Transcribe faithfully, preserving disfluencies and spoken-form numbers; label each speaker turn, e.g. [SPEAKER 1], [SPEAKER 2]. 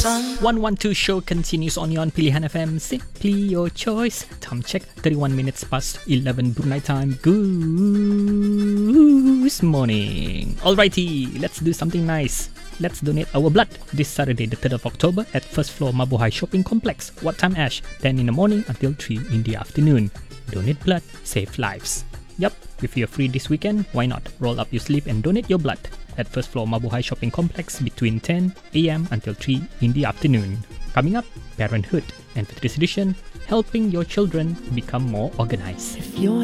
[SPEAKER 1] one one two show continues on your Pilihan F M. Simply your choice. Time check, thirty-one minutes past eleven Brunei time. Good morning. Alrighty, let's do something nice. Let's donate our blood this Saturday, the third of October at first floor Mabuhay Shopping Complex. What time, Ash? ten in the morning until three in the afternoon. Donate blood, save lives. Yup, if you're free this weekend, why not? Roll up your sleeve and donate your blood at first floor Mabuhay Shopping Complex between ten a.m. until three in the afternoon. Coming up, Parenthood and for this edition, helping your children become more organized.
[SPEAKER 2] If you're